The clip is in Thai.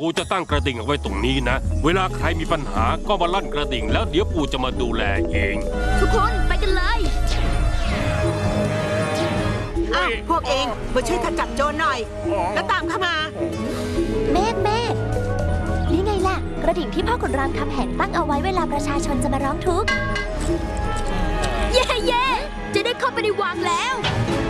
ปู่จะตั้งกระดิ่งเอาไว้ตรงนี้นะเวลาใครมีปัญหาก็มาลั่นกระดิ่งแล้วเดี๋ยวปู่จะมาดูแลเองทุกคนไปกันเลยพวกเองมาช่วยขจัดโจรหน่อยแล้วตามเข้ามาเมฆนี่ไงล่ะกระดิ่งที่พ่อขุนรามคำแหงตั้งเอาไว้เวลาประชาชนจะมาร้องทุกข์เย่จะได้เข้าไปในวังแล้ว